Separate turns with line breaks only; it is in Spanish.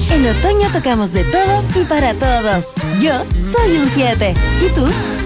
En otoño tocamos de todo y para todos. Yo soy un 7. ¿Y tú?